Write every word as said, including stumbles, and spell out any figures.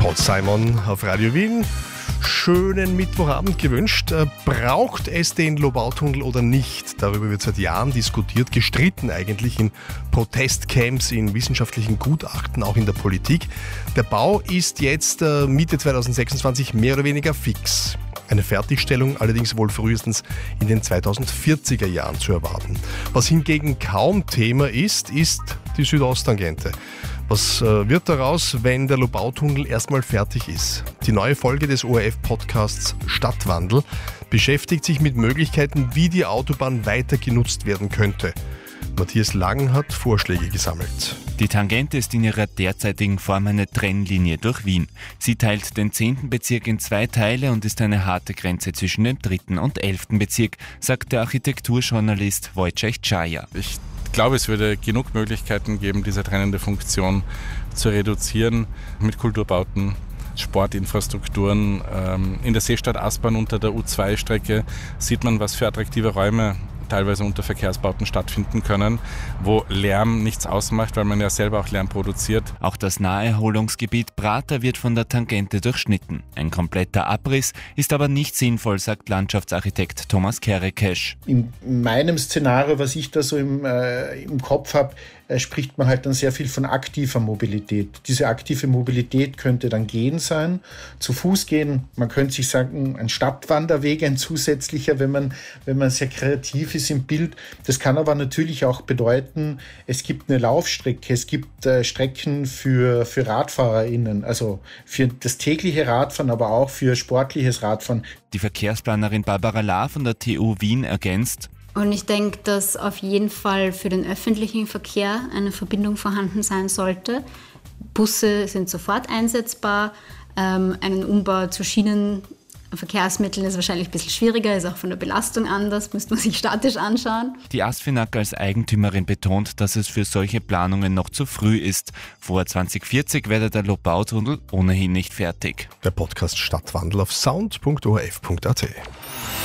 Paul Simon auf Radio Wien. Schönen Mittwochabend gewünscht. Braucht es den Lobautunnel oder nicht? Darüber wird seit Jahren diskutiert, gestritten eigentlich in Protestcamps, in wissenschaftlichen Gutachten, auch in der Politik. Der Bau ist jetzt Mitte zweitausendsechsundzwanzig mehr oder weniger fix. Eine Fertigstellung allerdings wohl frühestens in den zweitausendvierziger Jahren zu erwarten. Was hingegen kaum Thema ist, ist die Südosttangente. Was äh, wird daraus, wenn der Lobautunnel erstmal fertig ist? Die neue Folge des O R F-Podcasts Stadtwandel beschäftigt sich mit Möglichkeiten, wie die Autobahn weiter genutzt werden könnte. Matthias Lang hat Vorschläge gesammelt. Die Tangente ist in ihrer derzeitigen Form eine Trennlinie durch Wien. Sie teilt den zehnten Bezirk in zwei Teile und ist eine harte Grenze zwischen dem dritten und elften Bezirk, sagt der Architekturjournalist Wojciech Czaja. Ich Ich glaube, es würde genug Möglichkeiten geben, diese trennende Funktion zu reduzieren mit Kulturbauten, Sportinfrastrukturen. In der Seestadt Aspern unter der U zwei Strecke sieht man, was für attraktive Räume teilweise unter Verkehrsbauten stattfinden können, wo Lärm nichts ausmacht, weil man ja selber auch Lärm produziert. Auch das Naherholungsgebiet Prater wird von der Tangente durchschnitten. Ein kompletter Abriss ist aber nicht sinnvoll, sagt Landschaftsarchitekt Thomas Kerekesch. In meinem Szenario, was ich da so im, äh, im Kopf habe, äh, spricht man halt dann sehr viel von aktiver Mobilität. Diese aktive Mobilität könnte dann gehen sein, zu Fuß gehen. Man könnte sich sagen, ein Stadtwanderweg, ein zusätzlicher, wenn man, wenn man sehr kreativ ist im Bild. Das kann aber natürlich auch bedeuten, es gibt eine Laufstrecke, es gibt äh, Strecken für, für RadfahrerInnen, also für das tägliche Radfahren, aber auch für sportliches Radfahren. Die Verkehrsplanerin Barbara Lahr von der T U Wien ergänzt: Und ich denke, dass auf jeden Fall für den öffentlichen Verkehr eine Verbindung vorhanden sein sollte. Busse sind sofort einsetzbar. Ähm, einen Umbau zu Schienenverkehrsmitteln ist wahrscheinlich ein bisschen schwieriger, ist auch von der Belastung anders, müsste man sich statisch anschauen. Die ASFINAG als Eigentümerin betont, dass es für solche Planungen noch zu früh ist. Vor zwanzig vierzig werde der Lobautunnel ohnehin nicht fertig. Der Podcast Stadtwandel auf sound punkt o r f punkt a t.